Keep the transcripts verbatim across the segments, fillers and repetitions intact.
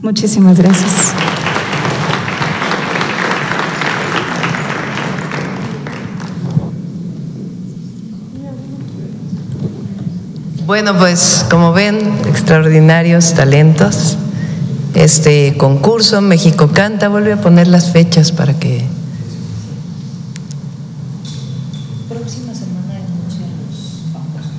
Muchísimas gracias. Bueno, pues como ven, extraordinarios talentos. Este concurso México Canta, vuelve a poner las fechas para que… Próxima semana anuncian los famosos.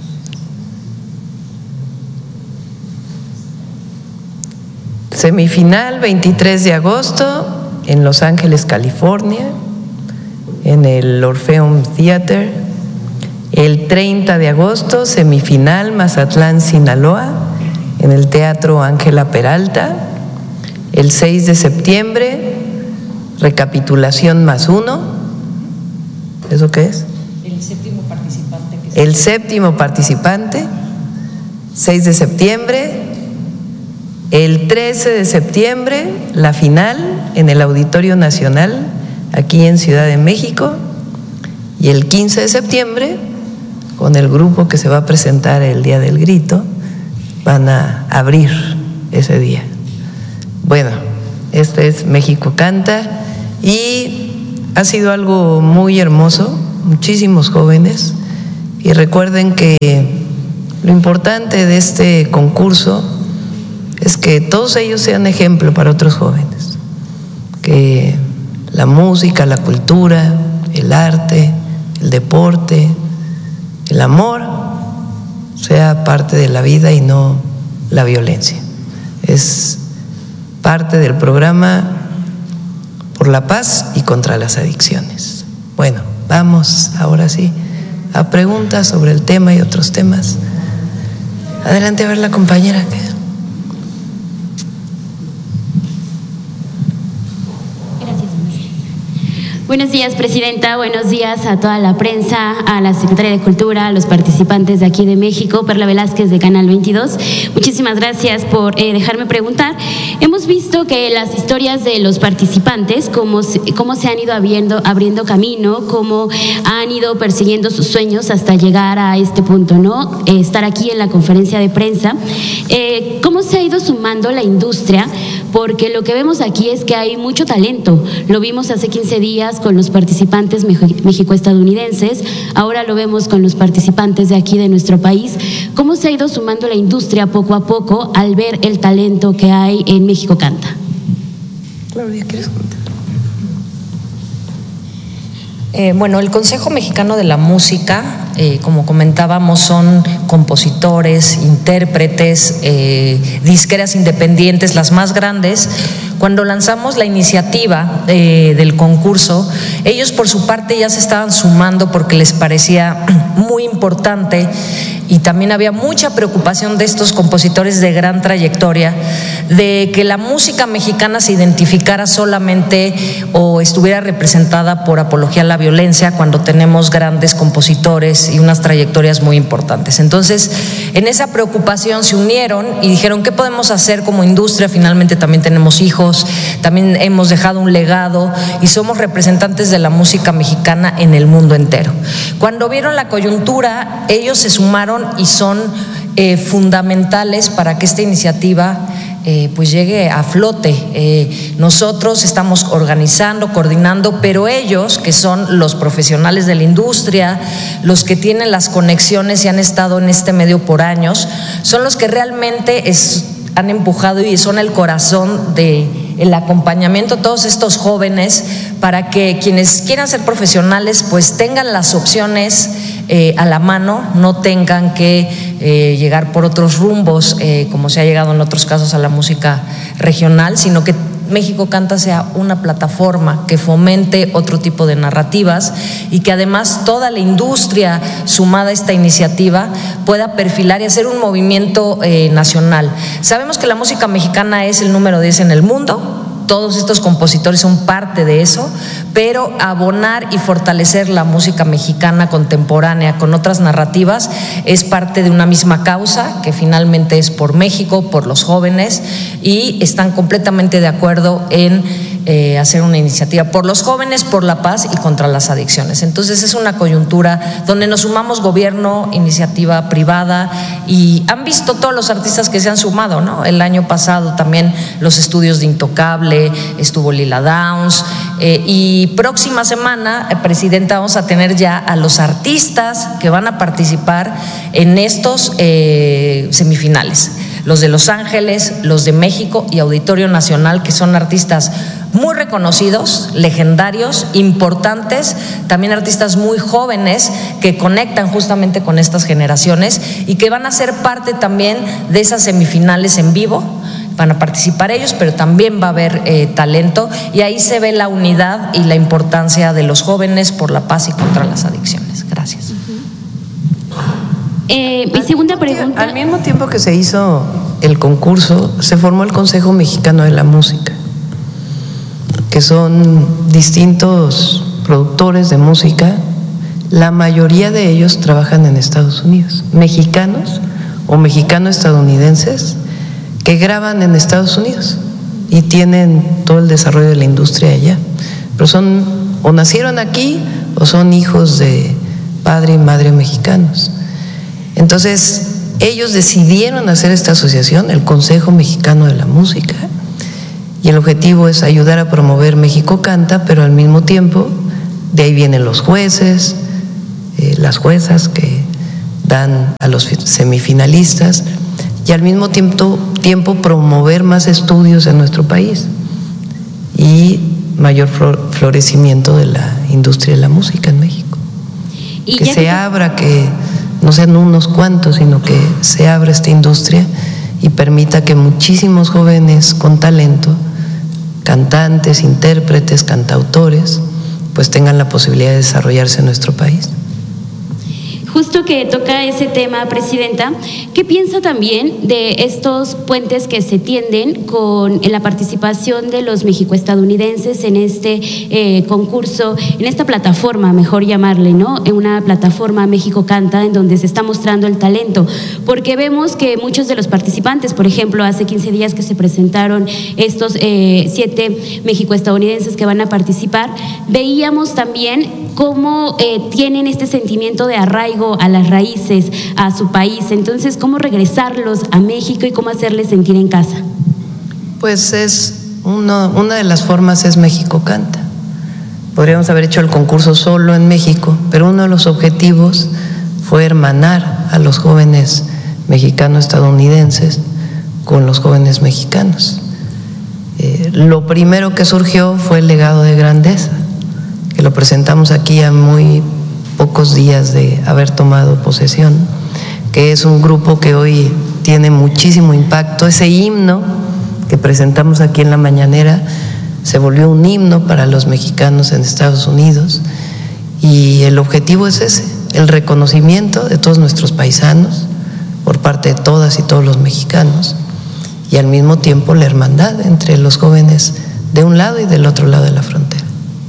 Semifinal veintitrés de agosto en Los Ángeles, California, en el Orpheum Theater. El treinta de agosto, semifinal Mazatlán, Sinaloa, en el Teatro Ángela Peralta. El seis de septiembre, recapitulación más uno. ¿Eso qué es? El séptimo participante. Que el séptimo participante, seis de septiembre. El trece de septiembre, la final en el Auditorio Nacional, aquí en Ciudad de México. Y el quince de septiembre, con el grupo que se va a presentar el Día del Grito, van a abrir ese día. Bueno, este es México Canta y ha sido algo muy hermoso, muchísimos jóvenes, y recuerden que lo importante de este concurso es que todos ellos sean ejemplo para otros jóvenes, que la música, la cultura, el arte, el deporte, el amor sea parte de la vida y no la violencia. Es parte del programa por la paz y contra las adicciones. Bueno, vamos ahora sí a preguntas sobre el tema y otros temas. Adelante, a ver la compañera. Buenos días, Presidenta. Buenos días a toda la prensa, a la Secretaria de Cultura, a los participantes de aquí de México, Perla Velázquez de Canal veintidós. Muchísimas gracias por eh, dejarme preguntar. Hemos visto que las historias de los participantes, cómo, cómo se han ido abriendo, abriendo camino, cómo han ido persiguiendo sus sueños hasta llegar a este punto, ¿no? Eh, estar aquí en la conferencia de prensa. Eh, ¿Cómo se ha ido sumando la industria? Porque lo que vemos aquí es que hay mucho talento. Lo vimos hace quince días con los participantes mexico-estadounidenses, ahora lo vemos con los participantes de aquí de nuestro país. ¿Cómo se ha ido sumando la industria poco a poco al ver el talento que hay en México Canta? Claudia, ¿quieres contar? Eh, bueno, el Consejo Mexicano de la Música, eh, como comentábamos, son compositores, intérpretes, eh, disqueras independientes, las más grandes. Cuando lanzamos la iniciativa eh, del concurso, ellos por su parte ya se estaban sumando porque les parecía muy importante y también había mucha preocupación de estos compositores de gran trayectoria de que la música mexicana se identificara solamente o estuviera representada por apología a la violencia cuando tenemos grandes compositores y unas trayectorias muy importantes. Entonces, en esa preocupación se unieron y dijeron, ¿qué podemos hacer como industria? Finalmente también tenemos hijos, también hemos dejado un legado y somos representantes de la música mexicana en el mundo entero. Cuando vieron la coyuntura, ellos se sumaron y son eh, fundamentales para que esta iniciativa Eh, pues llegue a flote. Eh, nosotros estamos organizando, coordinando, pero ellos, que son los profesionales de la industria, los que tienen las conexiones y han estado en este medio por años, son los que realmente es, han empujado y son el corazón de el acompañamiento a todos estos jóvenes para que quienes quieran ser profesionales pues tengan las opciones eh, a la mano, no tengan que eh, llegar por otros rumbos eh, como se ha llegado en otros casos a la música regional, sino que México Canta sea una plataforma que fomente otro tipo de narrativas y que además toda la industria sumada a esta iniciativa pueda perfilar y hacer un movimiento eh, nacional. Sabemos que la música mexicana es el número diez en el mundo. Todos estos compositores son parte de eso, pero abonar y fortalecer la música mexicana contemporánea con otras narrativas es parte de una misma causa que finalmente es por México, por los jóvenes, y están completamente de acuerdo en eh, hacer una iniciativa por los jóvenes, por la paz y contra las adicciones. Entonces es una coyuntura donde nos sumamos gobierno, iniciativa privada, y han visto todos los artistas que se han sumado, ¿no? El año pasado también los estudios de Intocable, estuvo Lila Downs, eh, y próxima semana, eh, Presidenta, vamos a tener ya a los artistas que van a participar en estos eh, semifinales. Los de Los Ángeles, los de México y Auditorio Nacional, que son artistas muy reconocidos, legendarios, importantes, también artistas muy jóvenes que conectan justamente con estas generaciones y que van a ser parte también de esas semifinales en vivo. Van a participar ellos, pero también va a haber eh, talento, y ahí se ve la unidad y la importancia de los jóvenes por la paz y contra las adicciones. Gracias. Eh, mi segunda pregunta. Al mismo tiempo que se hizo el concurso, se formó el Consejo Mexicano de la Música, que son distintos productores de música. La mayoría de ellos trabajan en Estados Unidos, mexicanos o mexicano-estadounidenses que graban en Estados Unidos y tienen todo el desarrollo de la industria allá, pero son o nacieron aquí o son hijos de padre y madre mexicanos. Entonces, ellos decidieron hacer esta asociación, el Consejo Mexicano de la Música, y el objetivo es ayudar a promover México Canta, pero al mismo tiempo, de ahí vienen los jueces, eh, las juezas que dan a los semifinalistas, y al mismo tiempo, tiempo promover más estudios en nuestro país y mayor florecimiento de la industria de la música en México. Y que se que... abra, que no sean unos cuantos, sino que se abra esta industria y permita que muchísimos jóvenes con talento, cantantes, intérpretes, cantautores, pues tengan la posibilidad de desarrollarse en nuestro país. Justo que toca ese tema, Presidenta, ¿qué piensa también de estos puentes que se tienden con la participación de los mexicoestadounidenses en este eh, concurso, en esta plataforma, mejor llamarle, ¿no? En una plataforma México Canta, en donde se está mostrando el talento? Porque vemos que muchos de los participantes, por ejemplo, hace quince días que se presentaron estos eh, siete mexicoestadounidenses que van a participar, veíamos también cómo eh, tienen este sentimiento de arraigo a las raíces, a su país. Entonces, ¿cómo regresarlos a México y cómo hacerles sentir en casa? Pues es uno, una de las formas es México Canta. Podríamos haber hecho el concurso solo en México, pero uno de los objetivos fue hermanar a los jóvenes mexicanos-estadounidenses con los jóvenes mexicanos. Eh, lo primero que surgió fue el legado de grandeza, que lo presentamos aquí a muy pocos días de haber tomado posesión, que es un grupo que hoy tiene muchísimo impacto. Ese himno que presentamos aquí en la mañanera se volvió un himno para los mexicanos en Estados Unidos, y el objetivo es ese, el reconocimiento de todos nuestros paisanos por parte de todas y todos los mexicanos, y al mismo tiempo la hermandad entre los jóvenes de un lado y del otro lado de la frontera.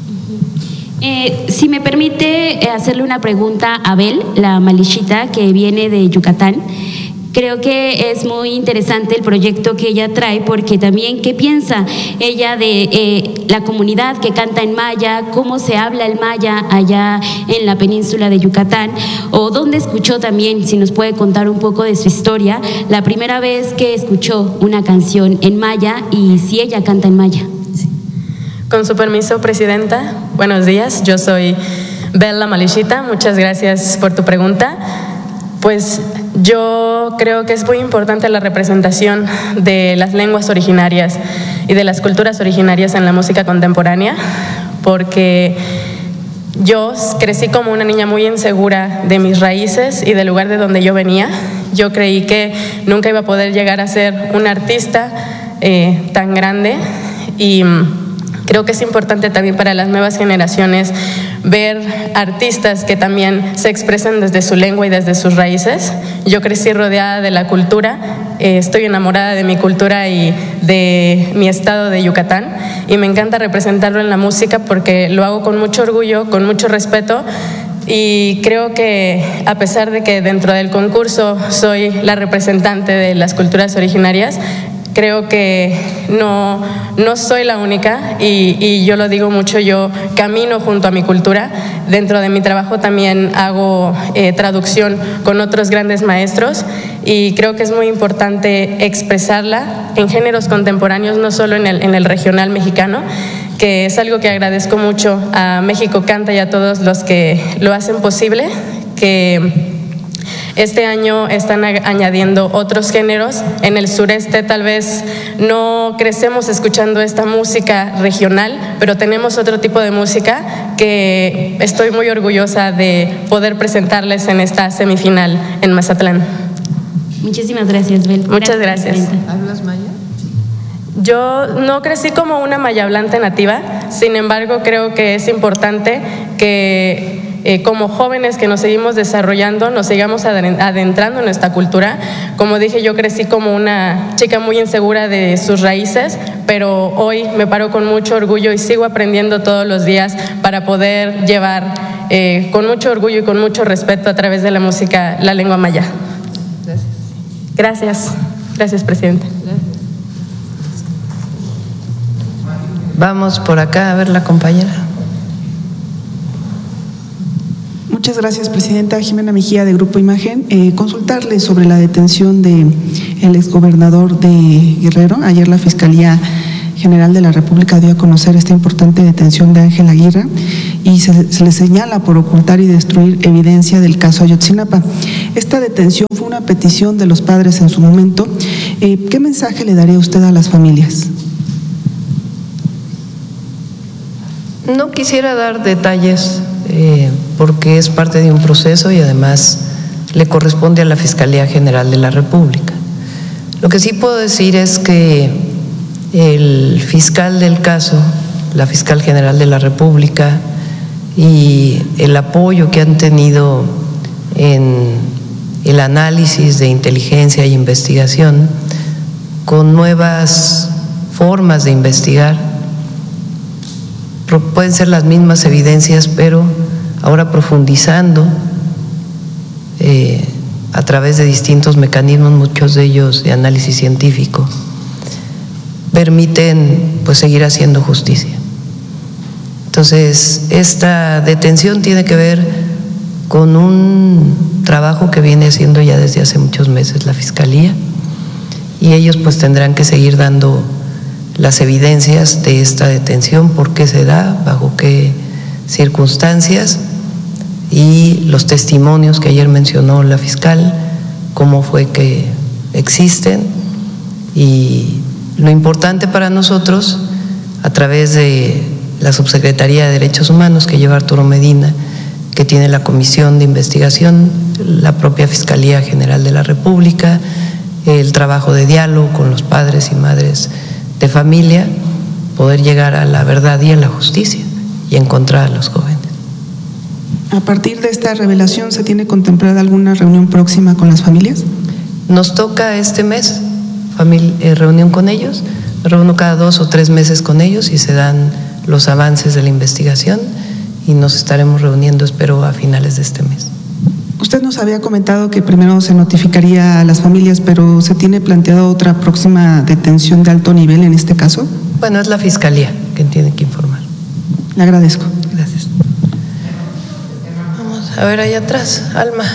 Eh, si me permite hacerle una pregunta a Abel, la Malishita, que viene de Yucatán. Creo que es muy interesante el proyecto que ella trae, porque también qué piensa ella de eh, la comunidad que canta en maya, cómo se habla el maya allá en la península de Yucatán, o dónde escuchó también, si nos puede contar un poco de su historia, la primera vez que escuchó una canción en maya y si ella canta en maya. Con su permiso, Presidenta, buenos días, yo soy Bella Malishita, muchas gracias por tu pregunta. Pues yo creo que es muy importante la representación de las lenguas originarias y de las culturas originarias en la música contemporánea, porque yo crecí como una niña muy insegura de mis raíces y del lugar de donde yo venía. Yo creí que nunca iba a poder llegar a ser una artista eh, tan grande, y creo que es importante también para las nuevas generaciones ver artistas que también se expresan desde su lengua y desde sus raíces. Yo crecí rodeada de la cultura, eh, estoy enamorada de mi cultura y de mi estado de Yucatán, y me encanta representarlo en la música porque lo hago con mucho orgullo, con mucho respeto, y creo que a pesar de que dentro del concurso soy la representante de las culturas originarias, creo que no, no soy la única y, y yo lo digo mucho, yo camino junto a mi cultura. Dentro de mi trabajo también hago eh, traducción con otros grandes maestros y creo que es muy importante expresarla en géneros contemporáneos, no solo en el, en el regional mexicano, que es algo que agradezco mucho a México Canta y a todos los que lo hacen posible, que este año están añadiendo otros géneros. En el sureste tal vez no crecemos escuchando esta música regional, pero tenemos otro tipo de música que estoy muy orgullosa de poder presentarles en esta semifinal en Mazatlán. Muchísimas gracias, Bel. Muchas gracias. gracias. ¿Hablas maya? Yo no crecí como una maya hablante nativa, sin embargo creo que es importante que eh, como jóvenes que nos seguimos desarrollando, nos sigamos adentrando en nuestra cultura. Como dije, yo crecí como una chica muy insegura de sus raíces, pero hoy me paro con mucho orgullo y sigo aprendiendo todos los días para poder llevar eh, con mucho orgullo y con mucho respeto a través de la música la lengua maya. Gracias. Gracias. Gracias, Presidenta. Vamos por acá a ver la compañera. Muchas gracias, Presidenta. Jimena Mejía, de Grupo Imagen. Eh, consultarle sobre la detención del exgobernador de Guerrero. Ayer la Fiscalía General de la República dio a conocer esta importante detención de Ángel Aguirre y se, se le señala por ocultar y destruir evidencia del caso Ayotzinapa. Esta detención fue una petición de los padres en su momento. Eh, ¿Qué mensaje le daría usted a las familias? No quisiera dar detalles eh, porque es parte de un proceso y además le corresponde a la Fiscalía General de la República. Lo que sí puedo decir es que el fiscal del caso, la Fiscal General de la República y el apoyo que han tenido en el análisis de inteligencia e investigación con nuevas formas de investigar, pueden ser las mismas evidencias, pero ahora profundizando eh, a través de distintos mecanismos, muchos de ellos de análisis científico, permiten pues seguir haciendo justicia. Entonces, esta detención tiene que ver con un trabajo que viene haciendo ya desde hace muchos meses la Fiscalía y ellos pues tendrán que seguir dando las evidencias de esta detención, por qué se da, bajo qué circunstancias y los testimonios que ayer mencionó la fiscal, cómo fue que existen. Y lo importante para nosotros, a través de la Subsecretaría de Derechos Humanos que lleva Arturo Medina, que tiene la Comisión de Investigación, la propia Fiscalía General de la República, el trabajo de diálogo con los padres y madres de familia, poder llegar a la verdad y a la justicia y encontrar a los jóvenes. A partir de esta revelación, ¿se tiene contemplada alguna reunión próxima con las familias? Nos toca este mes familia, eh, reunión con ellos, me reúno cada dos o tres meses con ellos y se dan los avances de la investigación y nos estaremos reuniendo, espero, a finales de este mes. Usted nos había comentado que primero se notificaría a las familias, pero ¿se tiene planteado otra próxima detención de alto nivel en este caso? Bueno, es la Fiscalía quien tiene que informar. Le agradezco. Gracias. Vamos a ver allá atrás, Alma.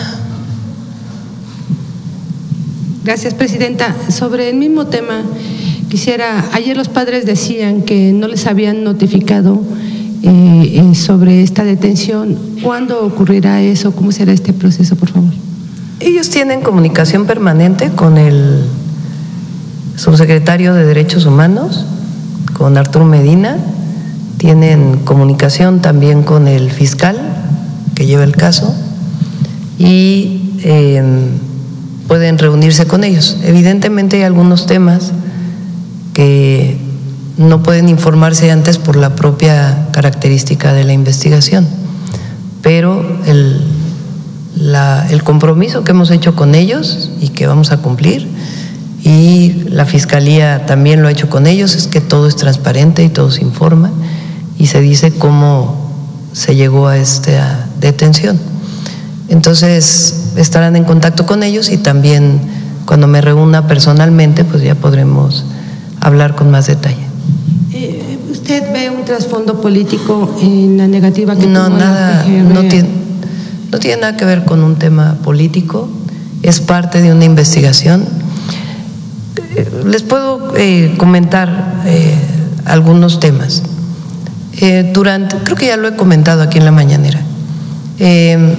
Gracias, Presidenta. Sobre el mismo tema, quisiera, ayer los padres decían que no les habían notificado Eh, eh, sobre esta detención. ¿Cuándo ocurrirá eso? ¿Cómo será este proceso, por favor? Ellos tienen comunicación permanente con el subsecretario de Derechos Humanos, con Arturo Medina, tienen comunicación también con el fiscal que lleva el caso y eh, pueden reunirse con ellos. Evidentemente hay algunos temas que no pueden informarse antes por la propia característica de la investigación, pero el, la, el compromiso que hemos hecho con ellos y que vamos a cumplir, y la Fiscalía también lo ha hecho con ellos, es que todo es transparente y todo se informa y se dice cómo se llegó a esta detención. Entonces estarán en contacto con ellos y también cuando me reúna personalmente, pues ya podremos hablar con más detalle. Eh, ¿Usted ve un trasfondo político en la negativa que no, tuvo nada, la P G R? no tiene, no tiene nada que ver con un tema político, es parte de una investigación. Les puedo eh, comentar eh, algunos temas. Eh, durante, creo que ya lo he comentado aquí en la mañanera. Eh,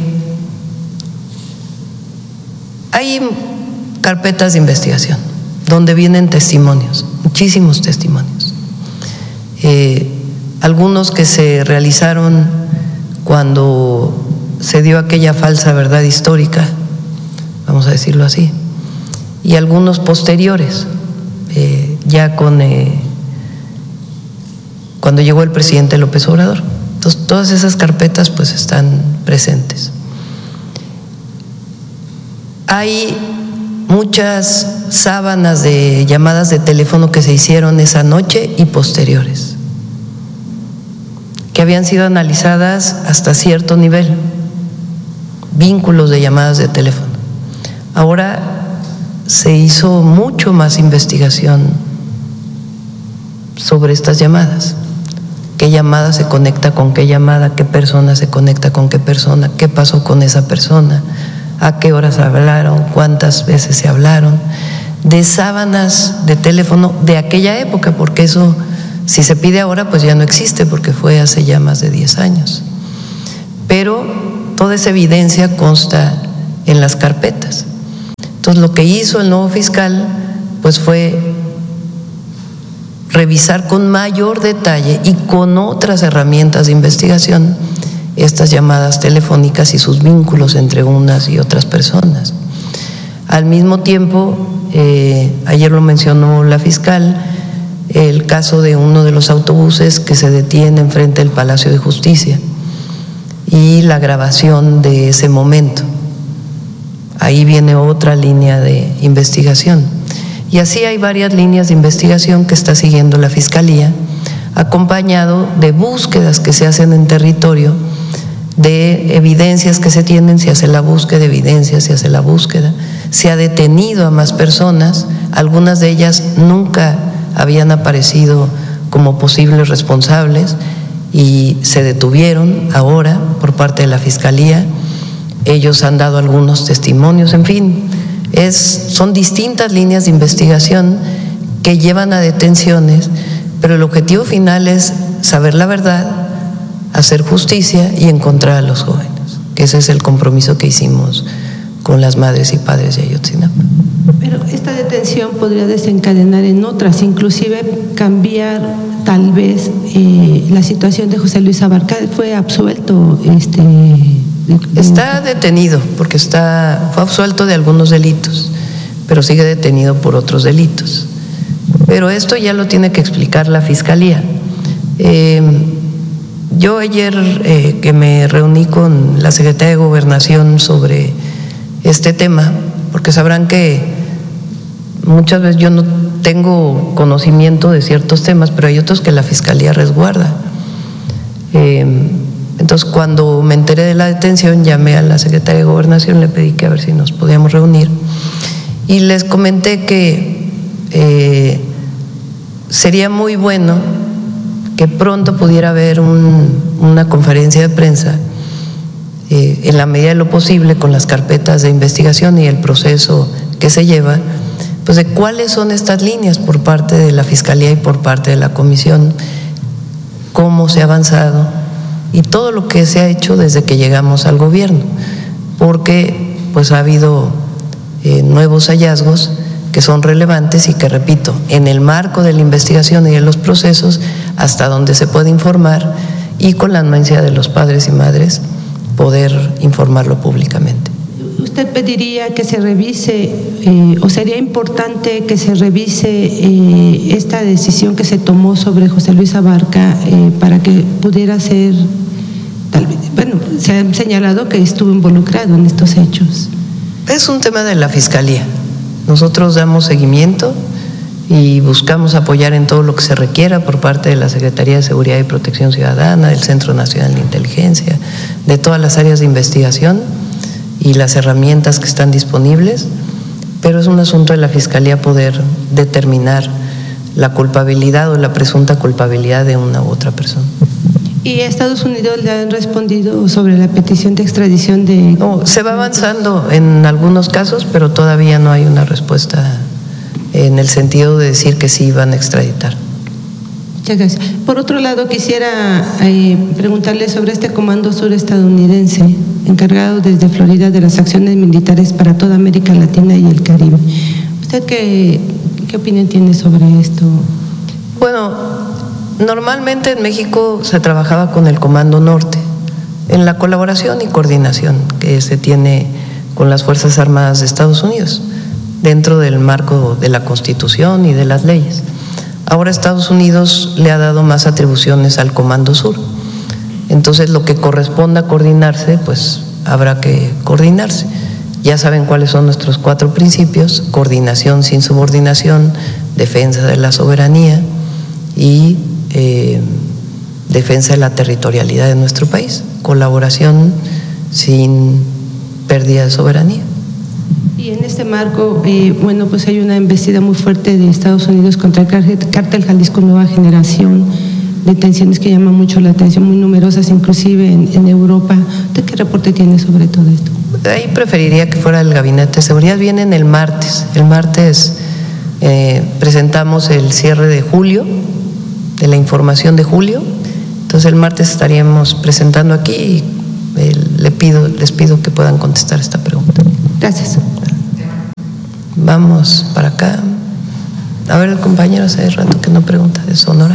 hay carpetas de investigación donde vienen testimonios, muchísimos testimonios. Eh, algunos que se realizaron cuando se dio aquella falsa verdad histórica, vamos a decirlo así, y algunos posteriores, eh, ya con eh, cuando llegó el presidente López Obrador. Entonces, todas esas carpetas pues están presentes. Hay muchas sábanas de llamadas de teléfono que se hicieron esa noche y posteriores, que habían sido analizadas hasta cierto nivel, vínculos de llamadas de teléfono. Ahora se hizo mucho más investigación sobre estas llamadas. ¿Qué llamada se conecta con qué llamada? ¿Qué persona se conecta con qué persona? ¿Qué pasó con esa persona? ¿A qué horas hablaron? ¿Cuántas veces se hablaron? De sábanas de teléfono de aquella época, porque eso, si se pide ahora, pues ya no existe, porque fue hace ya más de diez años. Pero toda esa evidencia consta en las carpetas. Entonces, lo que hizo el nuevo fiscal, pues fue revisar con mayor detalle y con otras herramientas de investigación estas llamadas telefónicas y sus vínculos entre unas y otras personas. Al mismo tiempo, eh, ayer lo mencionó la fiscal, el caso de uno de los autobuses que se detiene enfrente del Palacio de Justicia y la grabación de ese momento. Ahí viene otra línea de investigación. Y así hay varias líneas de investigación que está siguiendo la Fiscalía, acompañado de búsquedas que se hacen en territorio, de evidencias que se tienen, se hace la búsqueda de evidencias, se hace la búsqueda, se ha detenido a más personas, algunas de ellas nunca habían aparecido como posibles responsables y se detuvieron ahora por parte de la Fiscalía. Ellos han dado algunos testimonios, en fin, es, son distintas líneas de investigación que llevan a detenciones, pero el objetivo final es saber la verdad, hacer justicia y encontrar a los jóvenes, que ese es el compromiso que hicimos con las madres y padres de Ayotzinapa. Pero esta detención podría desencadenar en otras, inclusive cambiar tal vez eh, la situación de José Luis Abarca. Fue absuelto este Está detenido porque está, fue absuelto de algunos delitos, pero sigue detenido por otros delitos. Pero esto ya lo tiene que explicar la Fiscalía. Eh, yo ayer eh, que me reuní con la Secretaría de Gobernación sobre este tema, porque sabrán que muchas veces yo no tengo conocimiento de ciertos temas, pero hay otros que la Fiscalía resguarda. Eh, Entonces, cuando me enteré de la detención, llamé a la Secretaría de Gobernación, le pedí que a ver si nos podíamos reunir y les comenté que eh, sería muy bueno que pronto pudiera haber un, una conferencia de prensa eh, en la medida de lo posible con las carpetas de investigación y el proceso que se lleva, pues de cuáles son estas líneas por parte de la Fiscalía y por parte de la Comisión, cómo se ha avanzado y todo lo que se ha hecho desde que llegamos al gobierno, porque pues ha habido eh, nuevos hallazgos que son relevantes y que, repito, en el marco de la investigación y de los procesos, hasta donde se puede informar y con la anuencia de los padres y madres, poder informarlo públicamente. ¿Usted pediría que se revise eh, o sería importante que se revise eh, esta decisión que se tomó sobre José Luis Abarca eh, para que pudiera ser, tal vez, bueno, se ha señalado que estuvo involucrado en estos hechos? Es un tema de la Fiscalía. Nosotros damos seguimiento y buscamos apoyar en todo lo que se requiera por parte de la Secretaría de Seguridad y Protección Ciudadana, del Centro Nacional de Inteligencia, de todas las áreas de investigación y las herramientas que están disponibles pero es un asunto de la Fiscalía poder determinar la culpabilidad o la presunta culpabilidad de una u otra persona. ¿Y a Estados Unidos le han respondido sobre la petición de extradición de...? No, se va avanzando en algunos casos, pero todavía no hay una respuesta en el sentido de decir que sí van a extraditar. Muchas gracias. Por otro lado, quisiera eh, preguntarle sobre este Comando Sur estadounidense, encargado desde Florida de las acciones militares para toda América Latina y el Caribe. ¿Usted qué, qué opinión tiene sobre esto? Bueno, normalmente en México se trabajaba con el Comando Norte, en la colaboración y coordinación que se tiene con las Fuerzas Armadas de Estados Unidos, dentro del marco de la Constitución y de las leyes. Ahora Estados Unidos le ha dado más atribuciones al Comando Sur. Entonces, lo que corresponda coordinarse, pues habrá que coordinarse. Ya saben cuáles son nuestros cuatro principios: coordinación sin subordinación, defensa de la soberanía y eh, defensa de la territorialidad de nuestro país, colaboración sin pérdida de soberanía. Y en este marco, eh, bueno, pues hay una embestida muy fuerte de Estados Unidos contra el cártel Jalisco Nueva Generación, detenciones que llaman mucho la atención, muy numerosas, inclusive en, en Europa. ¿Usted qué reporte tiene sobre todo esto? Ahí preferiría que fuera el Gabinete de Seguridad. Vienen el martes. El martes eh, presentamos el cierre de julio, de la información de julio. Entonces el martes estaríamos presentando aquí y eh, le pido, les pido que puedan contestar esta pregunta. Gracias. Vamos para acá. A ver, el compañero hace rato que no pregunta, de Sonora.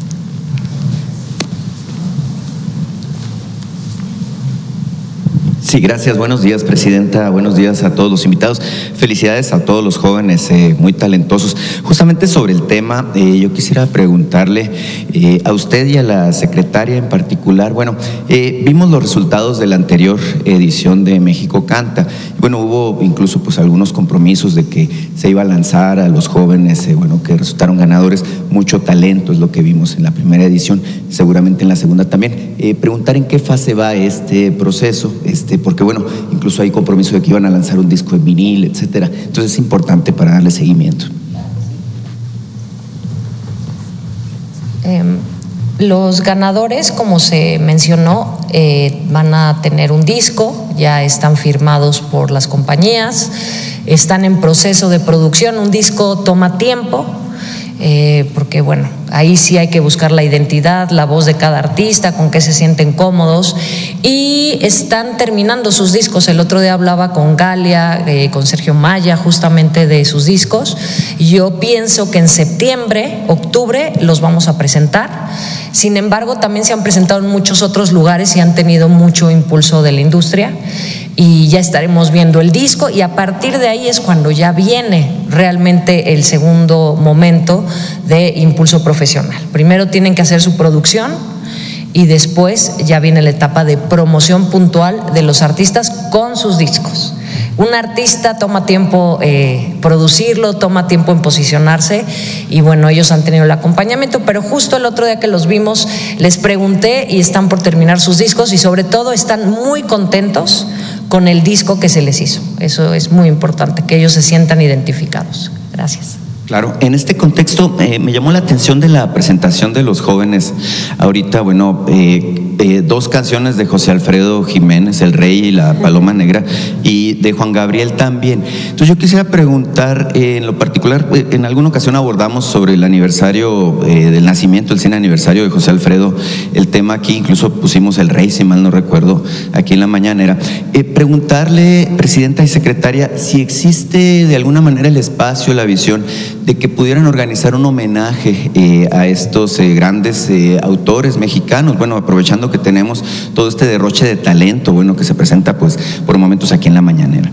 Sí, gracias. Buenos días, presidenta. Buenos días a todos los invitados. Felicidades a todos los jóvenes eh, muy talentosos. Justamente sobre el tema, eh, yo quisiera preguntarle eh, a usted y a la secretaria en particular. Bueno, eh, vimos los resultados de la anterior edición de México Canta. Bueno, hubo incluso pues algunos compromisos de que se iba a lanzar a los jóvenes, eh, bueno, que resultaron ganadores. Mucho talento es lo que vimos en la primera edición, seguramente en la segunda también. Eh, preguntar en qué fase va este proceso, este porque bueno, incluso hay compromiso de que iban a lanzar un disco en vinil, etcétera. Entonces es importante para darle seguimiento. Eh, los ganadores, como se mencionó, eh, van a tener un disco, ya están firmados por las compañías, están en proceso de producción. Un disco toma tiempo, eh, porque bueno, ahí sí hay que buscar la identidad, la voz de cada artista, con qué se sienten cómodos, y están terminando sus discos. El otro día hablaba con Galia, eh, con Sergio Maya, justamente de sus discos. Yo pienso que en septiembre, octubre los vamos a presentar. Sin embargo, también se han presentado en muchos otros lugares y han tenido mucho impulso de la industria. Y ya estaremos viendo el disco, y a partir de ahí es cuando ya viene realmente el segundo momento de impulso profesional. Primero tienen que hacer su producción y después ya viene la etapa de promoción puntual de los artistas con sus discos. Un artista toma tiempo eh, producirlo, toma tiempo en posicionarse, y bueno, ellos han tenido el acompañamiento, pero justo el otro día que los vimos les pregunté y están por terminar sus discos, y sobre todo están muy contentos con el disco que se les hizo. Eso es muy importante, que ellos se sientan identificados. Gracias. Claro, en este contexto eh, me llamó la atención de la presentación de los jóvenes. Ahorita, bueno, eh, eh, dos canciones de José Alfredo Jiménez, El Rey y La Paloma Negra, y de Juan Gabriel también. Entonces yo quisiera preguntar, eh, en lo particular, eh, en alguna ocasión abordamos sobre el aniversario eh, del nacimiento, el cien aniversario de José Alfredo, el tema aquí, incluso pusimos El Rey, si mal no recuerdo, aquí en la mañanera. Eh, preguntarle, presidenta y secretaria, si existe de alguna manera el espacio, la visión de que pudieran organizar un homenaje eh, a estos eh, grandes eh, autores mexicanos, bueno, aprovechando que tenemos todo este derroche de talento, bueno, que se presenta pues por momentos aquí en la mañanera.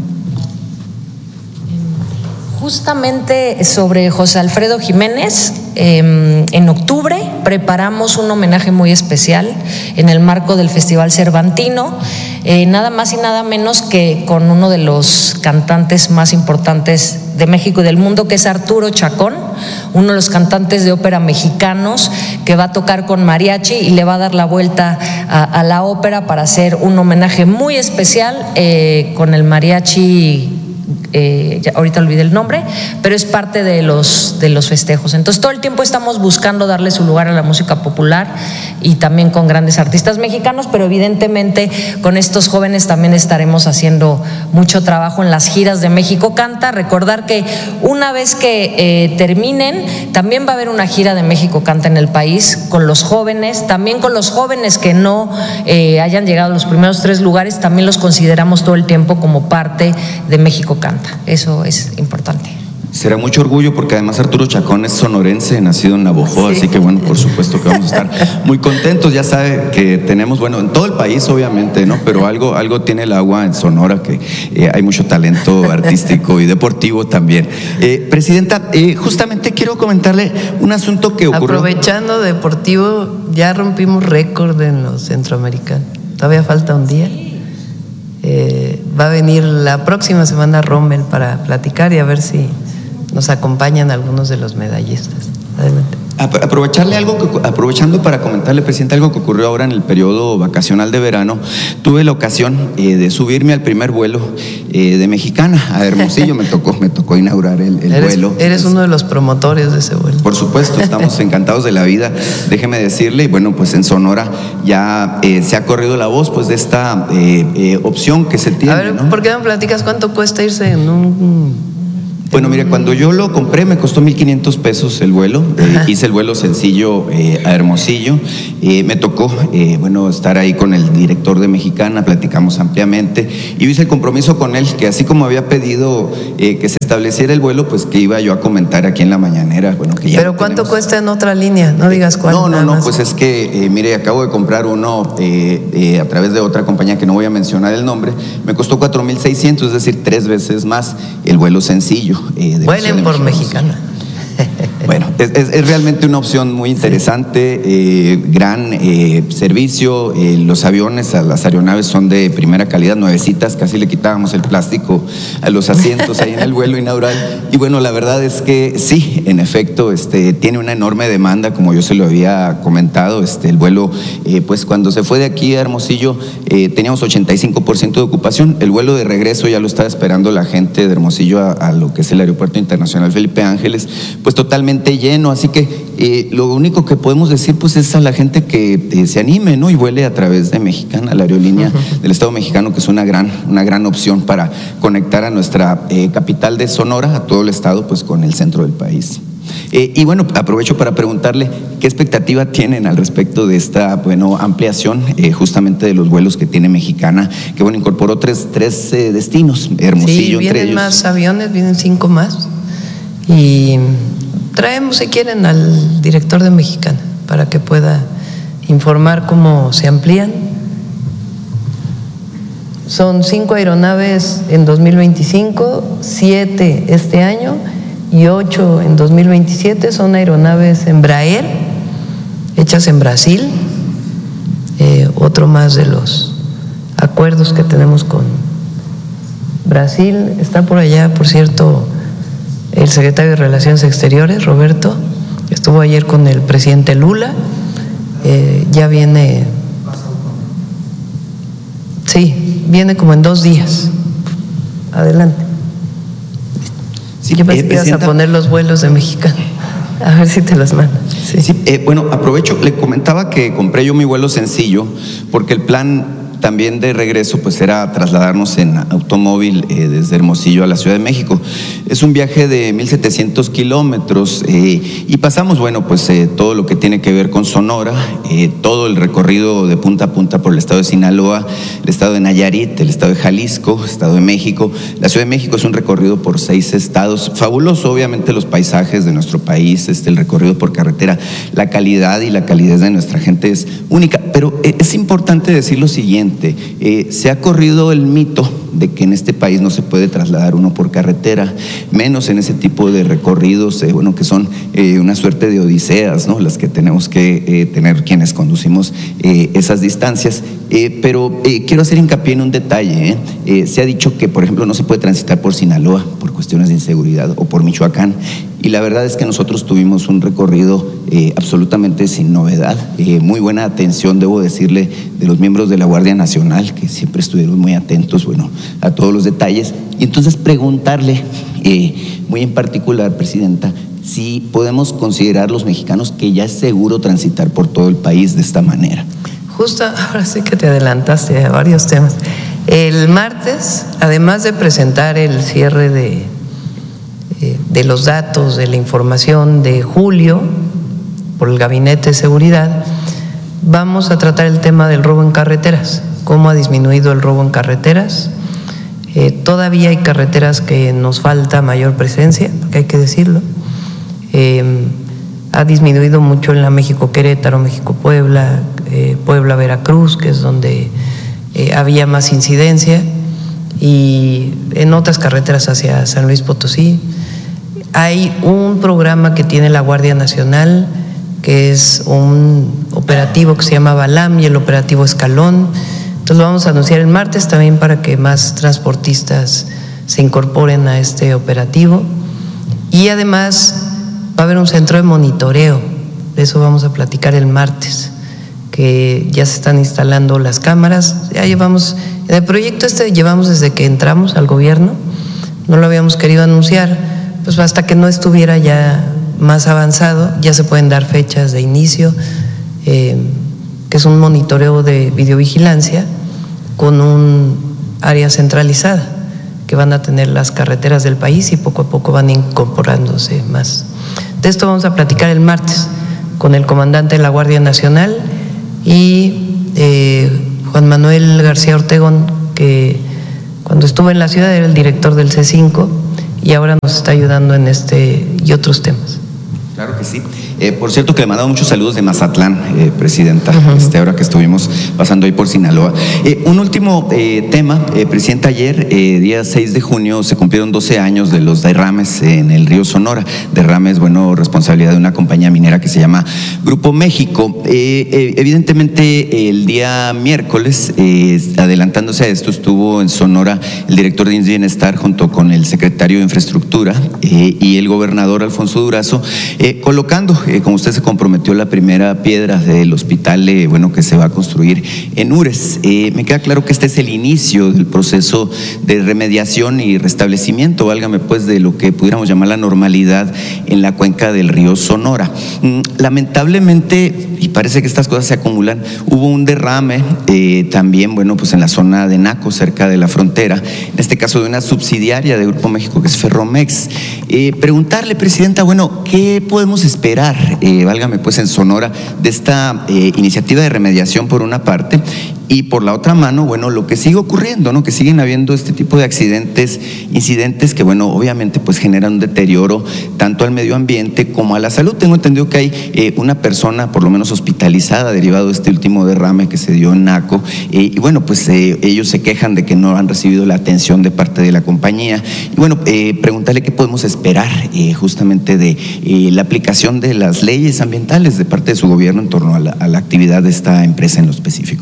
Justamente sobre José Alfredo Jiménez, eh, en octubre preparamos un homenaje muy especial en el marco del Festival Cervantino, eh, nada más y nada menos que con uno de los cantantes más importantes de México y del mundo, que es Arturo Chacón, uno de los cantantes de ópera mexicanos, que va a tocar con mariachi y le va a dar la vuelta a, a la ópera para hacer un homenaje muy especial eh, con el mariachi eh, ya, ahorita olvidé el nombre, pero es parte de los, de los festejos. Entonces todo el tiempo estamos buscando darle su lugar a la música popular y también con grandes artistas mexicanos, pero evidentemente con estos jóvenes también estaremos haciendo mucho trabajo en las giras de México Canta. Recordar que una vez que eh, terminen, también va a haber una gira de México Canta en el país con los jóvenes, también con los jóvenes que no eh, hayan llegado a los primeros tres lugares, también los consideramos todo el tiempo como parte de México Canta. Eso es importante. Será mucho orgullo porque además Arturo Chacón es sonorense, nacido en Navojoa, sí. Así que bueno, por supuesto que vamos a estar muy contentos. Ya sabe que tenemos, bueno, en todo el país obviamente, ¿no? Pero algo, algo tiene el agua en Sonora, que eh, hay mucho talento artístico y deportivo también. Eh, Presidenta, eh, justamente quiero comentarle un asunto que ocurrió. Aprovechando deportivo, ya rompimos récord en los centroamericanos. Todavía falta un día. Eh, va a venir la próxima semana Rommel para platicar y a ver si nos acompañan algunos de los medallistas. Adelante. Aprovecharle algo que, aprovechando para comentarle, presidente, algo que ocurrió ahora en el periodo vacacional de verano. Tuve la ocasión eh, de subirme al primer vuelo eh, de Mexicana a Hermosillo. me tocó, me tocó inaugurar el, el eres, vuelo. Eres uno de los promotores de ese vuelo. Por supuesto, estamos encantados de la vida. Déjeme decirle, y bueno, pues en Sonora ya eh, se ha corrido la voz pues de esta eh, eh, opción que se tiene. A ver, ¿no? ¿Por qué no platicas cuánto cuesta irse en un? Bueno, mire, cuando yo lo compré me costó mil quinientos pesos el vuelo. Eh, hice el vuelo sencillo eh, a Hermosillo. Eh, me tocó, eh, bueno, estar ahí con el director de Mexicana, platicamos ampliamente. Y hice el compromiso con él, que así como había pedido eh, que se estableciera el vuelo, pues que iba yo a comentar aquí en la mañanera. Bueno, que ya ¿Pero cuánto tenemos. Cuesta en otra línea? No digas cuál. No, no, no, pues es que, eh, mire, acabo de comprar uno eh, eh, a través de otra compañía que no voy a mencionar el nombre. Me costó cuatro mil seiscientos, es decir, tres veces más el vuelo sencillo. Eh, Vuelen por Mexicana. Bueno, es, es, es realmente una opción muy interesante, eh, gran eh, servicio. Eh, los aviones, las aeronaves son de primera calidad, nuevecitas, casi le quitábamos el plástico a los asientos ahí en el vuelo inaugural. Y bueno, la verdad es que sí, en efecto, este, tiene una enorme demanda, como yo se lo había comentado. Este, el vuelo, eh, pues cuando se fue de aquí a Hermosillo, eh, teníamos ochenta y cinco por ciento de ocupación. El vuelo de regreso ya lo estaba esperando la gente de Hermosillo a, a lo que es el Aeropuerto Internacional Felipe Ángeles, pues totalmente lleno, así que eh, lo único que podemos decir pues es a la gente que eh, se anime, ¿no? Y vuele a través de Mexicana, la aerolínea uh-huh. del Estado mexicano, que es una gran, una gran opción para conectar a nuestra eh, capital de Sonora, a todo el estado, pues con el centro del país. Eh, y bueno, aprovecho para preguntarle qué expectativa tienen al respecto de esta, bueno, ampliación eh, justamente de los vuelos que tiene Mexicana, que bueno, incorporó tres, tres eh, destinos, Hermosillo sí, entre ellos. Vienen más aviones, vienen cinco más, y traemos, si quieren, al director de Mexicana para que pueda informar cómo se amplían. Son cinco aeronaves en dos mil veinticinco, siete este año y ocho en dos mil veintisiete. Son aeronaves Embraer, hechas en Brasil. Eh, otro más de los acuerdos que tenemos con Brasil. Está por allá, por cierto, el secretario de Relaciones Exteriores, Roberto, estuvo ayer con el presidente Lula. Eh, ya viene, sí, viene como en dos días. Adelante. Sí, yo pensé eh, que ibas a poner los vuelos de Mexicana. A ver si te los mando. Sí. Sí, eh, bueno, aprovecho, le comentaba que compré yo mi vuelo sencillo porque el plan también de regreso pues era trasladarnos en automóvil eh, desde Hermosillo a la Ciudad de México. Es un viaje de mil setecientos kilómetros eh, y pasamos, bueno, pues eh, todo lo que tiene que ver con Sonora, eh, todo el recorrido de punta a punta por el estado de Sinaloa, el estado de Nayarit, el estado de Jalisco, el estado de México. La Ciudad de México es un recorrido por seis estados, fabuloso, obviamente los paisajes de nuestro país, este, el recorrido por carretera, la calidad y la calidez de nuestra gente es única, pero eh, es importante decir lo siguiente. Eh, se ha corrido el mito de que en este país no se puede trasladar uno por carretera, menos en ese tipo de recorridos, eh, bueno, que son eh, una suerte de odiseas, ¿no? Las que tenemos que eh, tener quienes conducimos eh, esas distancias. Eh, pero eh, quiero hacer hincapié en un detalle. ¿eh? Eh, se ha dicho que, por ejemplo, no se puede transitar por Sinaloa por cuestiones de inseguridad o por Michoacán. y la verdad es que nosotros tuvimos un recorrido eh, absolutamente sin novedad, eh, muy buena atención, debo decirle, de los miembros de la Guardia Nacional, que siempre estuvieron muy atentos, bueno, a todos los detalles, y entonces preguntarle, eh, muy en particular, Presidenta, si podemos considerar los mexicanos que ya es seguro transitar por todo el país de esta manera. Justo, ahora sí que te adelantaste a varios temas. El martes, además de presentar el cierre de, de los datos, de la información de julio por el Gabinete de Seguridad, vamos a tratar el tema del robo en carreteras, cómo ha disminuido el robo en carreteras. Eh, todavía hay carreteras que nos falta mayor presencia, porque hay que decirlo. Eh, ha disminuido mucho en la México-Querétaro, México-Puebla, eh, Puebla-Veracruz, que es donde eh, había más incidencia, y en otras carreteras hacia San Luis Potosí. Hay un programa que tiene la Guardia Nacional, que es un operativo que se llama Balam y el operativo Escalón. Entonces lo vamos a anunciar el martes también para que más transportistas se incorporen a este operativo. Y además va a haber un centro de monitoreo, de eso vamos a platicar el martes, que ya se están instalando las cámaras. Ya llevamos, en el proyecto este llevamos desde que entramos al gobierno, no lo habíamos querido anunciar, pues hasta que no estuviera ya más avanzado, ya se pueden dar fechas de inicio, eh, que es un monitoreo de videovigilancia con un área centralizada que van a tener las carreteras del país y poco a poco van incorporándose más. De esto vamos a platicar el martes con el comandante de la Guardia Nacional y eh, Juan Manuel García Ortegón, que cuando estuvo en la ciudad era el director del C cinco y ahora nos está ayudando en este y otros temas. Claro que sí. Eh, por cierto, que le mandaba muchos saludos de Mazatlán, eh, Presidenta, uh-huh. este, ahora que estuvimos pasando ahí por Sinaloa. Eh, un último eh, tema, eh, Presidenta, ayer, eh, día seis de junio, se cumplieron doce años de los derrames en el río Sonora. Derrames, bueno, responsabilidad de una compañía minera que se llama Grupo México. Eh, eh, evidentemente, el día miércoles, eh, adelantándose a esto, estuvo en Sonora el director de Bienestar junto con el secretario de Infraestructura eh, y el gobernador Alfonso Durazo, eh, colocando, eh, como usted se comprometió, la primera piedra del hospital eh, bueno, que se va a construir en Ures. Eh, me queda claro que este es el inicio del proceso de remediación y restablecimiento, válgame pues, de lo que pudiéramos llamar la normalidad en la cuenca del río Sonora. Mm, lamentablemente, y parece que estas cosas se acumulan, hubo un derrame eh, también, bueno, pues en la zona de Naco, cerca de la frontera, en este caso de una subsidiaria de Grupo México que es Ferromex. Eh, preguntarle, Presidenta, bueno, ¿qué podemos esperar, eh, válgame pues, en Sonora de esta eh, iniciativa de remediación por una parte, y por la otra mano, bueno, lo que sigue ocurriendo, ¿no? Que siguen habiendo este tipo de accidentes, incidentes que, bueno, obviamente pues generan un deterioro tanto al medio ambiente como a la salud. Tengo entendido que hay eh, una persona por lo menos hospitalizada derivado de este último derrame que se dio en Naco, eh, y bueno, pues eh, ellos se quejan de que no han recibido la atención de parte de la compañía. Y bueno, eh, preguntarle qué podemos esperar eh, justamente de eh, la aplicación de las leyes ambientales de parte de su gobierno en torno a la, a la actividad de esta empresa en lo específico.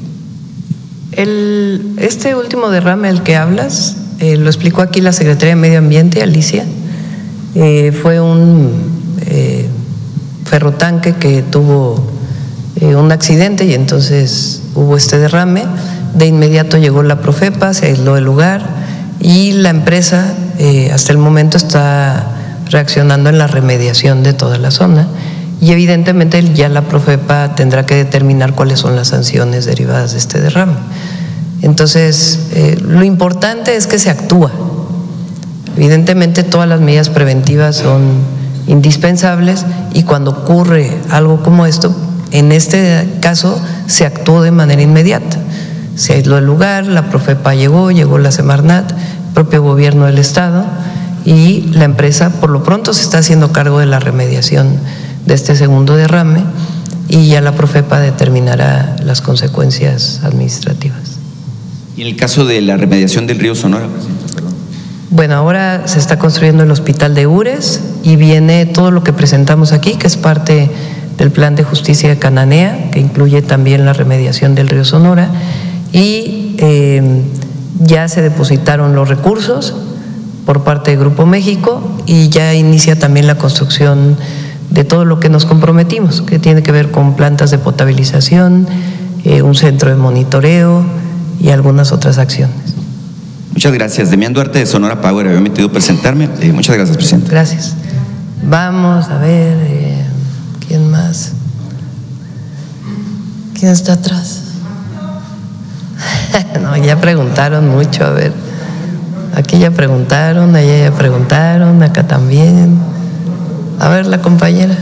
El, este último derrame del que hablas, eh, lo explicó aquí la Secretaría de Medio Ambiente, Alicia, eh, fue un eh, ferrotanque que tuvo eh, un accidente y entonces hubo este derrame. De inmediato llegó la Profepa, se aisló el lugar y la empresa eh, hasta el momento está reaccionando en la remediación de toda la zona. Y evidentemente ya la Profepa tendrá que determinar cuáles son las sanciones derivadas de este derrame. Entonces, eh, lo importante es que se actúa. Evidentemente todas las medidas preventivas son indispensables y cuando ocurre algo como esto, en este caso se actuó de manera inmediata. Se aisló el lugar, la Profepa llegó, llegó la Semarnat, el propio gobierno del estado y la empresa por lo pronto se está haciendo cargo de la remediación de este segundo derrame y ya la Profepa determinará las consecuencias administrativas. ¿Y en el caso de la remediación del río Sonora, Presidenta? Perdón. Bueno, ahora se está construyendo el hospital de Ures y viene todo lo que presentamos aquí, que es parte del plan de justicia de Cananea, que incluye también la remediación del río Sonora, y eh, ya se depositaron los recursos por parte de Grupo México y ya inicia también la construcción de todo lo que nos comprometimos, que tiene que ver con plantas de potabilización, eh, un centro de monitoreo y algunas otras acciones. Muchas gracias. Demián Duarte de Sonora Power había metido presentarme. Eh, muchas gracias, presidente. Gracias. Vamos a ver, eh, ¿quién más? ¿Quién está atrás? No, ya preguntaron mucho, a ver. Aquí ya preguntaron, allá ya preguntaron, acá también. A ver, la compañera.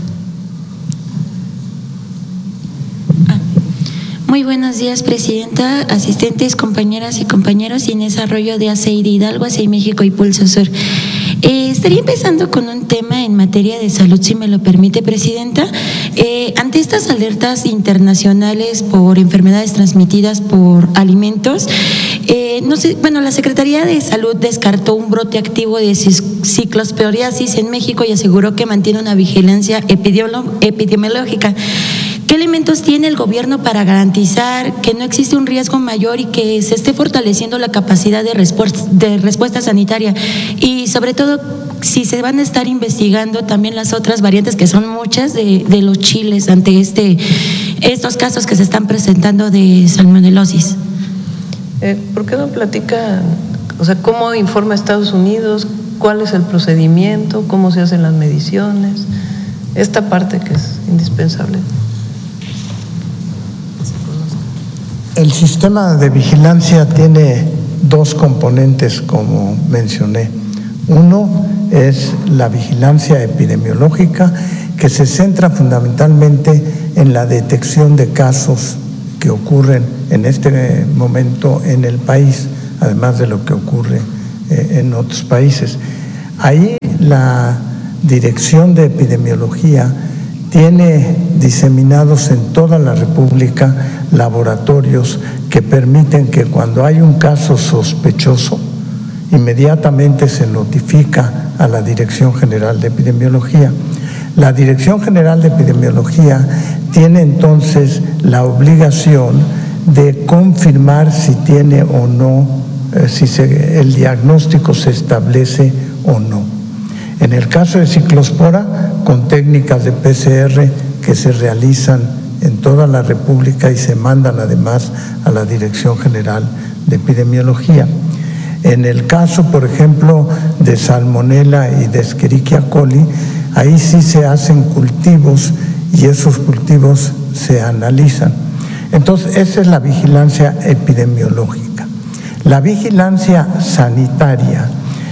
Muy buenos días, presidenta, asistentes, compañeras y compañeros. Inés Arroyo de A C I de Hidalgo, A C I México y Pulso Sur. Eh, estaría empezando con un tema en materia de salud, si me lo permite, presidenta. Eh, ante estas alertas internacionales por enfermedades transmitidas por alimentos, eh, no sé, bueno, la Secretaría de Salud descartó un brote activo de ciclosporiasis en México y aseguró que mantiene una vigilancia epidemiológica. ¿Qué elementos tiene el gobierno para garantizar que no existe un riesgo mayor y que se esté fortaleciendo la capacidad de respuesta, de respuesta sanitaria? Y sobre todo, si se van a estar investigando también las otras variantes, que son muchas, de, de los chiles ante este, estos casos que se están presentando de salmonelosis. Eh, ¿Por qué no platican, o sea, cómo informa Estados Unidos, cuál es el procedimiento, cómo se hacen las mediciones, esta parte que es indispensable? El sistema de vigilancia tiene dos componentes, como mencioné. Uno es la vigilancia epidemiológica, que se centra fundamentalmente en la detección de casos que ocurren en este momento en el país, además de lo que ocurre eh, en otros países. Ahí la Dirección de Epidemiología tiene diseminados en toda la República laboratorios que permiten que cuando hay un caso sospechoso, inmediatamente se notifica a la Dirección General de Epidemiología. La Dirección General de Epidemiología tiene entonces la obligación de confirmar si tiene o no, eh, si se, el diagnóstico se establece o no. En el caso de ciclospora, con técnicas de P C R que se realizan en toda la República y se mandan además a la Dirección General de Epidemiología. En el caso, por ejemplo, de Salmonella y de Escherichia coli, ahí sí se hacen cultivos y esos cultivos se analizan. Entonces, esa es la vigilancia epidemiológica. La vigilancia sanitaria,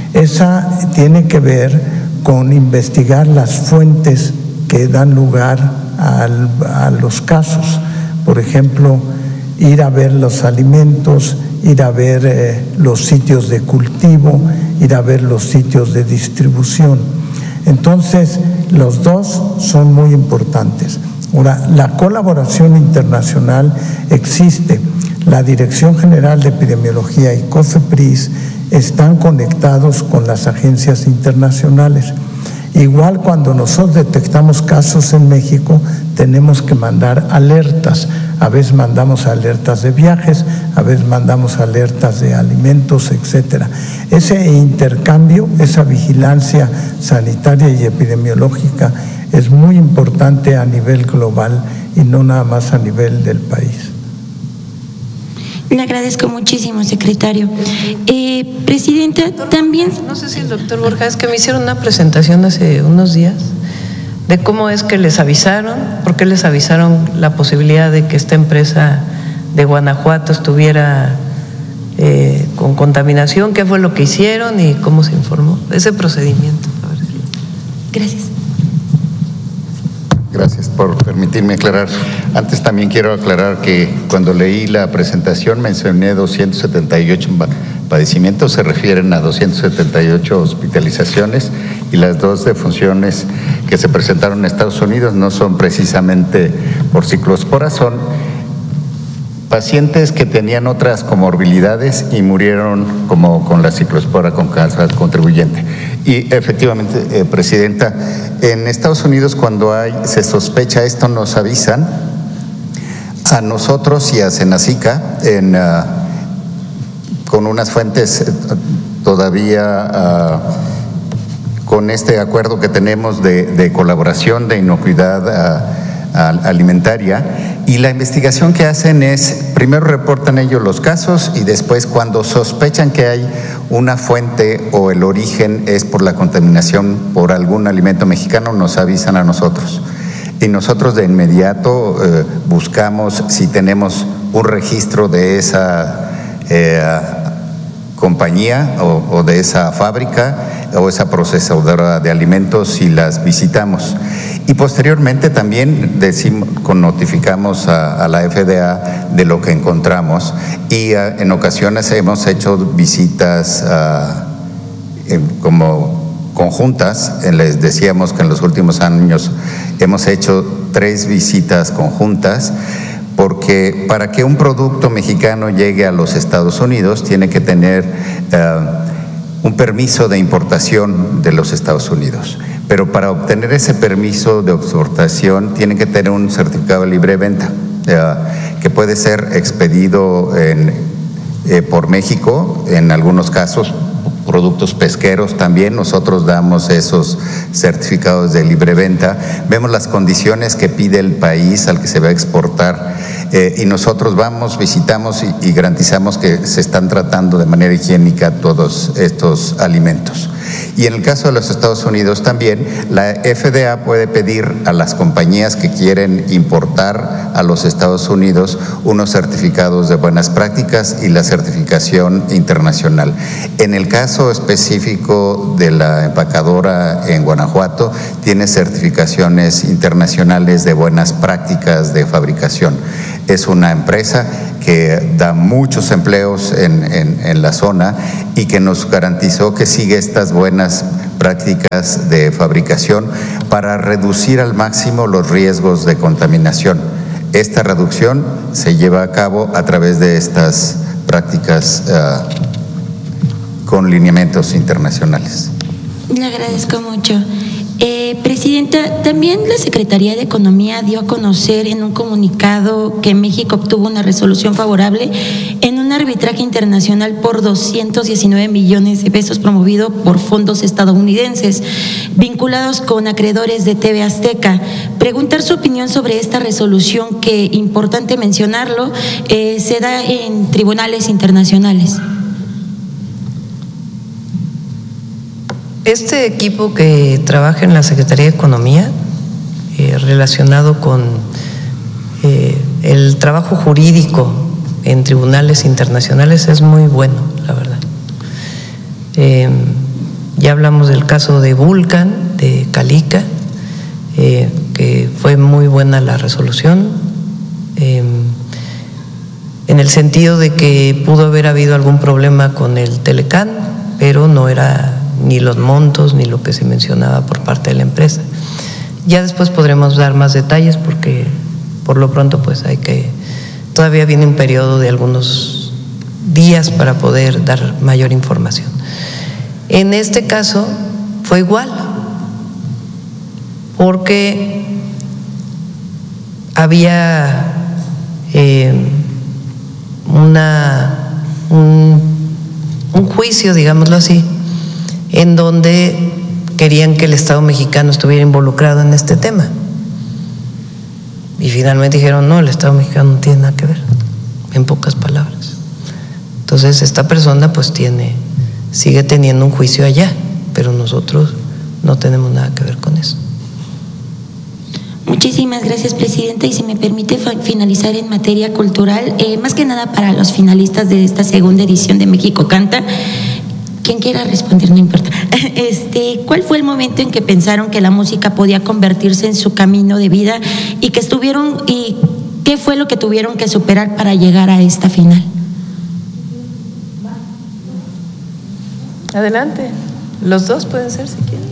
esa tiene que ver con investigar las fuentes que dan lugar al, a los casos. Por ejemplo, ir a ver los alimentos, ir a ver eh, los sitios de cultivo, ir a ver los sitios de distribución. Entonces, los dos son muy importantes. Ahora, la colaboración internacional existe. La Dirección General de Epidemiología y COFEPRIS están conectados con las agencias internacionales. Igual cuando nosotros detectamos casos en México, tenemos que mandar alertas. A veces mandamos alertas de viajes, a veces mandamos alertas de alimentos, etcétera. Ese intercambio, esa vigilancia sanitaria y epidemiológica es muy importante a nivel global y no nada más a nivel del país. Le agradezco muchísimo, secretario. Eh, Presidenta, también… No sé si el doctor Borja, es que me hicieron una presentación hace unos días de cómo es que les avisaron, por qué les avisaron la posibilidad de que esta empresa de Guanajuato estuviera eh, con contaminación, qué fue lo que hicieron y cómo se informó, ese procedimiento. A ver si... Gracias. Gracias por permitirme aclarar. Antes también quiero aclarar que cuando leí la presentación mencioné doscientos setenta y ocho padecimientos, se refieren a doscientas setenta y ocho hospitalizaciones y las dos defunciones que se presentaron en Estados Unidos no son precisamente por ciclospora, son pacientes que tenían otras comorbilidades y murieron como con la ciclospora con causa contribuyente. Y efectivamente, eh, Presidenta, en Estados Unidos cuando hay, se sospecha esto nos avisan a nosotros y a Senacica en, uh, con unas fuentes todavía uh, con este acuerdo que tenemos de, de colaboración, de inocuidad uh, alimentaria, y la investigación que hacen es, primero reportan ellos los casos y después cuando sospechan que hay una fuente o el origen es por la contaminación por algún alimento mexicano, nos avisan a nosotros. Y nosotros de inmediato eh, buscamos si tenemos un registro de esa eh, compañía o, o de esa fábrica o esa procesadora de alimentos y las visitamos. Y posteriormente también decimos, notificamos a, a la F D A de lo que encontramos y a, en ocasiones hemos hecho visitas a, en, como conjuntas. Les decíamos que en los últimos años hemos hecho tres visitas conjuntas, porque para que un producto mexicano llegue a los Estados Unidos tiene que tener uh, un permiso de importación de los Estados Unidos. Pero para obtener ese permiso de exportación tiene que tener un certificado de libre venta, uh, que puede ser expedido en, eh, por México, en algunos casos, productos pesqueros también, nosotros damos esos certificados de libre venta, vemos las condiciones que pide el país al que se va a exportar eh, y nosotros vamos, visitamos y, y garantizamos que se están tratando de manera higiénica todos estos alimentos. Y en el caso de los Estados Unidos también, la F D A puede pedir a las compañías que quieren importar a los Estados Unidos unos certificados de buenas prácticas y la certificación internacional. En el caso específico de la empacadora en Guanajuato, tiene certificaciones internacionales de buenas prácticas de fabricación. Es una empresa que da muchos empleos en, en, en la zona y que nos garantizó que sigue estas buenas prácticas de fabricación para reducir al máximo los riesgos de contaminación. Esta reducción se lleva a cabo a través de estas prácticas uh, con lineamientos internacionales. Le agradezco mucho. Eh, Presidenta, también la Secretaría de Economía dio a conocer en un comunicado que México obtuvo una resolución favorable en un arbitraje internacional por doscientos diecinueve millones de pesos promovido por fondos estadounidenses vinculados con acreedores de T V Azteca. Preguntar su opinión sobre esta resolución que, importante mencionarlo, eh, se da en tribunales internacionales. Este equipo que trabaja en la Secretaría de Economía, eh, relacionado con eh, el trabajo jurídico en tribunales internacionales, es muy bueno, la verdad. Eh, ya hablamos del caso de Vulcan, de Calica, eh, que fue muy buena la resolución, eh, en el sentido de que pudo haber habido algún problema con el Telecán, pero no era ni los montos, ni lo que se mencionaba por parte de la empresa. Ya después podremos dar más detalles porque por lo pronto pues hay que, todavía viene un periodo de algunos días para poder dar mayor información. En este caso fue igual, porque había eh, una, un, un juicio, digámoslo así, en donde querían que el Estado mexicano estuviera involucrado en este tema. Y finalmente dijeron, no, el Estado mexicano no tiene nada que ver, en pocas palabras. Entonces esta persona pues tiene, sigue teniendo un juicio allá, pero nosotros no tenemos nada que ver con eso. Muchísimas gracias, Presidenta, y si me permite finalizar en materia cultural, eh, más que nada para los finalistas de esta segunda edición de México Canta. Quien quiera responder, no importa. Este, ¿cuál fue el momento en que pensaron que la música podía convertirse en su camino de vida y que estuvieron y qué fue lo que tuvieron que superar para llegar a esta final? Adelante, los dos pueden ser si quieren.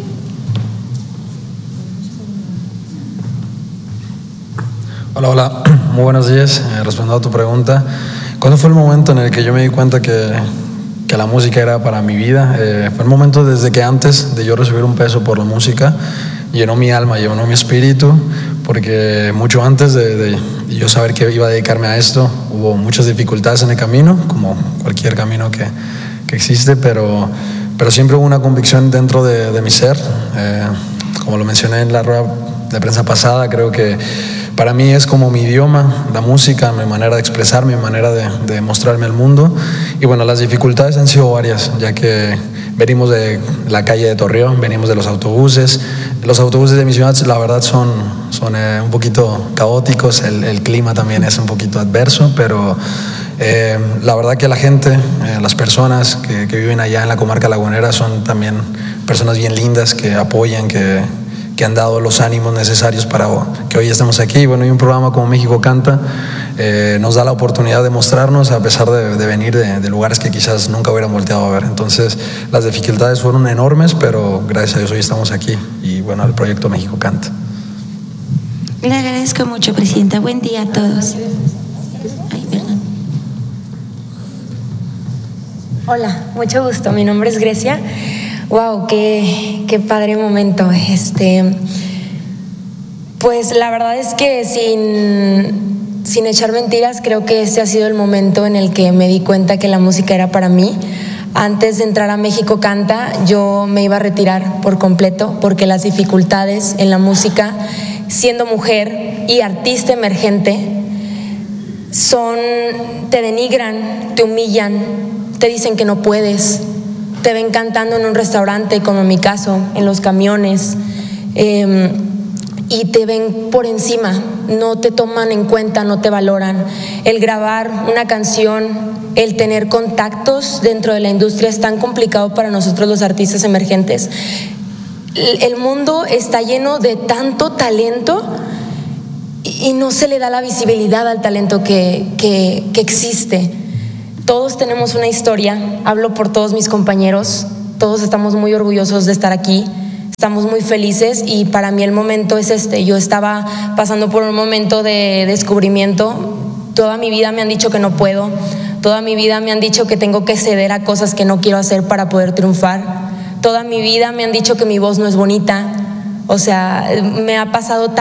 Hola, hola, muy buenos días. Eh, respondiendo a tu pregunta, ¿cuándo fue el momento en el que yo me di cuenta que que la música era para mi vida? Eh, fue el momento desde que antes de yo recibir un peso por la música, llenó mi alma, llenó mi espíritu, porque mucho antes de, de yo saber que iba a dedicarme a esto, hubo muchas dificultades en el camino, como cualquier camino que, que existe, pero, pero siempre hubo una convicción dentro de, de mi ser. Eh, como lo mencioné en la rueda de prensa pasada, creo que para mí es como mi idioma, la música, mi manera de expresar, mi manera de, de mostrarme al mundo. Y bueno, las dificultades han sido varias, ya que venimos de la calle de Torreón, venimos de los autobuses. Los autobuses de mi ciudad, la verdad, son, son eh, un poquito caóticos, el, el clima también es un poquito adverso, pero eh, la verdad que la gente, eh, las personas que, que viven allá en la comarca lagunera son también personas bien lindas que apoyan, que que han dado los ánimos necesarios para que hoy estemos aquí. Bueno, y un programa como México Canta eh, nos da la oportunidad de mostrarnos a pesar de, de venir de, de lugares que quizás nunca hubieran volteado a ver. Entonces, las dificultades fueron enormes, pero gracias a Dios hoy estamos aquí y bueno, el proyecto México Canta. Le agradezco mucho, Presidenta. Buen día a todos. Ay, perdón. Hola, mucho gusto. Mi nombre es Grecia. Wow, qué, qué padre momento. Este, pues la verdad es que sin, sin echar mentiras, creo que este ha sido el momento en el que me di cuenta que la música era para mí. Antes de entrar a México Canta, yo me iba a retirar por completo porque las dificultades en la música, siendo mujer y artista emergente, son, te denigran, te humillan, te dicen que no puedes. Te ven cantando en un restaurante, como en mi caso, en los camiones, eh, y te ven por encima, no te toman en cuenta, no te valoran. El grabar una canción, el tener contactos dentro de la industria es tan complicado para nosotros los artistas emergentes. El mundo está lleno de tanto talento y no se le da la visibilidad al talento que, que, que existe. Todos tenemos una historia, hablo por todos mis compañeros, todos estamos muy orgullosos de estar aquí, estamos muy felices y para mí el momento es este. Yo estaba pasando por un momento de descubrimiento, toda mi vida me han dicho que no puedo, toda mi vida me han dicho que tengo que ceder a cosas que no quiero hacer para poder triunfar, toda mi vida me han dicho que mi voz no es bonita, o sea, me ha pasado